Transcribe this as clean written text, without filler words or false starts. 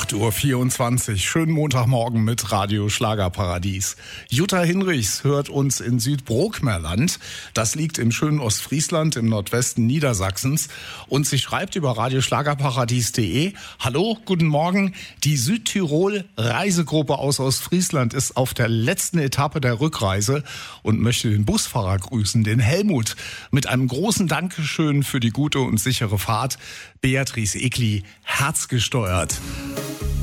8:24 Uhr. Schönen Montagmorgen mit Radio Schlagerparadies. Jutta Hinrichs hört uns in Südbrookmerland. Das liegt im schönen Ostfriesland im Nordwesten Niedersachsens. Und sie schreibt über radioschlagerparadies.de: Hallo, guten Morgen. Die Südtirol-Reisegruppe aus Ostfriesland ist auf der letzten Etappe der Rückreise und möchte den Busfahrer grüßen, den Helmut, mit einem großen Dankeschön für die gute und sichere Fahrt. Beatrice Ekli, herzgesteuert.